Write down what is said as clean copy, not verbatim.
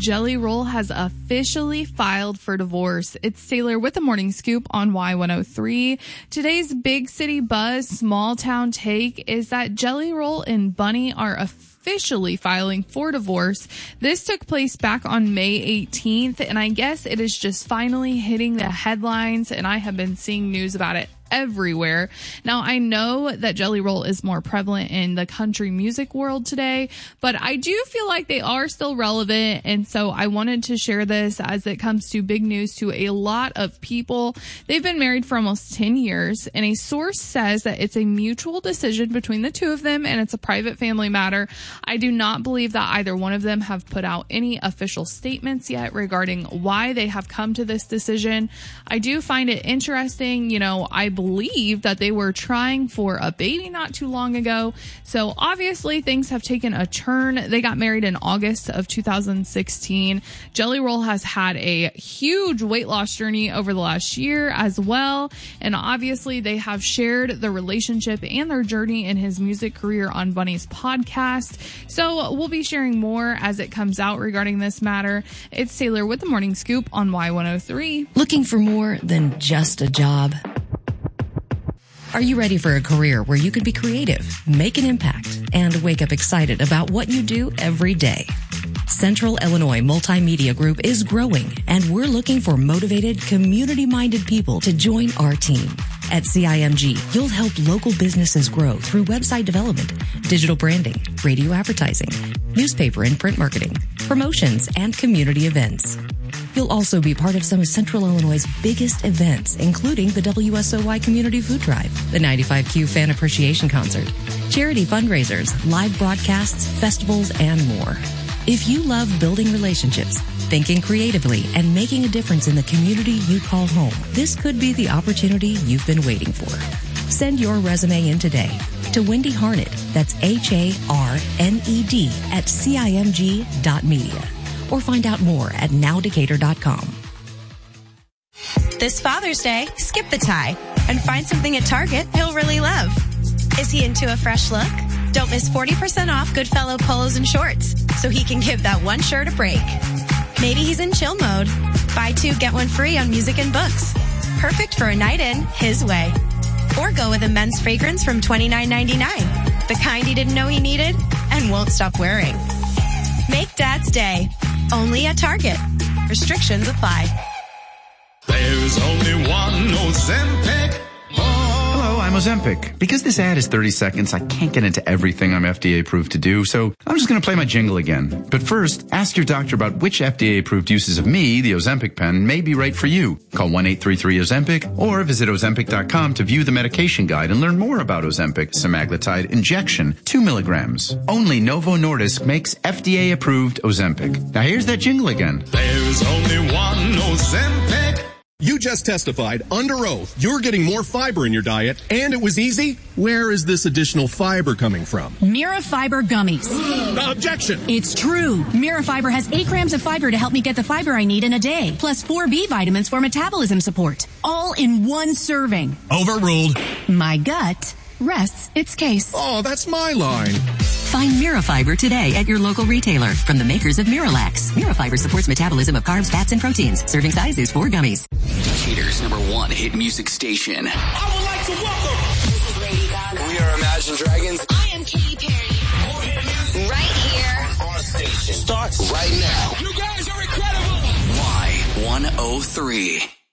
Jelly Roll has officially filed for divorce. It's Taylor with the Morning Scoop on Y103. Today's big city buzz, small town take is that Jelly Roll and Bunny are officially filing for divorce. This took place back on May 18th, and I guess it is just finally hitting the headlines, and I have been seeing news about it everywhere. Now, I know that Jelly Roll is more prevalent in the country music world today, but I do feel like they are still relevant, and so I wanted to share this as it comes to big news to a lot of people. They've been married for almost 10 years, and a source says that it's a mutual decision between the two of them, and it's a private family matter. I do not believe that either one of them have put out any official statements yet regarding why they have come to this decision. I do find it interesting. I believe that they were trying for a baby not too long ago. So obviously things have taken a turn. They got married in August of 2016. Jelly Roll has had a huge weight loss journey over the last year as well. And obviously they have shared the relationship and their journey in his music career on Bunny's podcast. So we'll be sharing more as it comes out regarding this matter. It's Taylor with the Morning Scoop on Y103. Looking for more than just a job? Are you ready for a career where you can be creative, make an impact, and wake up excited about what you do every day? Central Illinois Multimedia Group is growing, and we're looking for motivated, community-minded people to join our team. At CIMG, you'll help local businesses grow through website development, digital branding, radio advertising, newspaper and print marketing, promotions, and community events. You'll also be part of some of Central Illinois' biggest events, including the WSOY Community Food Drive, the 95Q Fan Appreciation Concert, charity fundraisers, live broadcasts, festivals, and more. If you love building relationships, thinking creatively, and making a difference in the community you call home, this could be the opportunity you've been waiting for. Send your resume in today to Wendy Harned, that's HARNED at CIMG.media. Or find out more at nowdecatur.com. This Father's Day, skip the tie and find something at Target he'll really love. Is he into a fresh look? Don't miss 40% off Goodfellow polos and shorts so he can give that one shirt a break. Maybe he's in chill mode. Buy two, get one free on music and books. Perfect for a night in his way. Or go with a men's fragrance from $29.99. The kind he didn't know he needed and won't stop wearing. Make Dad's Day. Only at Target. Restrictions apply. There's only one Ozempic. Hello, I'm Ozempic. Because this ad is 30 seconds, I can't get into everything I'm FDA approved to do, so I'm just going to play my jingle again. But first, ask your doctor about which FDA approved uses of me, the Ozempic pen, may be right for you. Call 1-833-OZEMPIC or visit Ozempic.com to view the medication guide and learn more about Ozempic semaglutide injection, 2 milligrams. Only Novo Nordisk makes FDA approved Ozempic. Now here's that jingle again. There's only one Ozempic. You just testified under oath you're getting more fiber in your diet, and it was easy. Where is this additional fiber coming from? Mirafiber gummies. Objection! It's true. Mirafiber has 8 grams of fiber to help me get the fiber I need in a day, plus 4 B vitamins for metabolism support, all in one serving. Overruled. My gut rests its case. Oh, that's my line. Find Mirafiber today at your local retailer from the makers of Miralax. Mirafiber supports metabolism of carbs, fats, and proteins. Serving size is 4 gummies. Decatur's #1 hit music station. I would like to welcome. This is Lady Gaga. We are Imagine Dragons. I am Katy Perry. More hit music. Right here. Our station starts right now. You guys are incredible. Y103.